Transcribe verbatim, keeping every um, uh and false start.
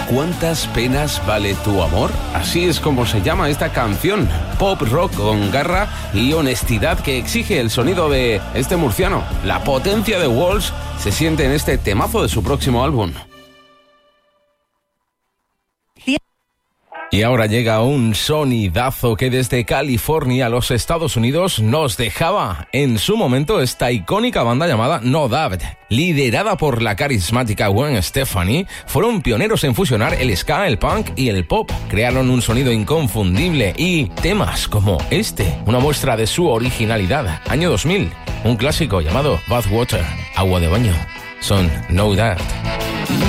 ¿Cuántas penas vale tu amor? Así es como se llama esta canción. Pop rock con garra y honestidad que exige el sonido de este murciano. La potencia de Walsh se siente en este temazo de su próximo álbum. Y ahora llega un sonidazo que desde California a los Estados Unidos nos dejaba en su momento esta icónica banda llamada No Doubt. Liderada por la carismática Gwen Stefani, fueron pioneros en fusionar el ska, el punk y el pop. Crearon un sonido inconfundible y temas como este, una muestra de su originalidad. Año dos mil, un clásico llamado Bathwater, agua de baño. Son No Doubt.